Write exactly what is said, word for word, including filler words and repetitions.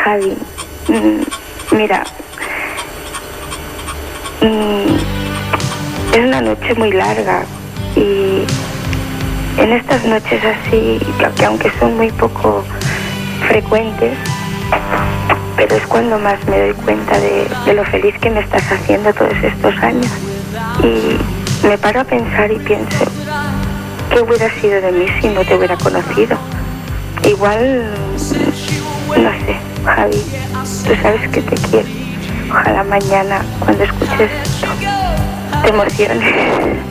Javi, mm, mira, mm, es una noche muy larga y en estas noches así, que aunque son muy poco frecuentes, pero es cuando más me doy cuenta de, de lo feliz que me estás haciendo todos estos años. Y me paro a pensar y pienso, ¿qué hubiera sido de mí si no te hubiera conocido? Igual, no sé, Javi, tú sabes que te quiero. Ojalá mañana, cuando escuches esto, te emociones.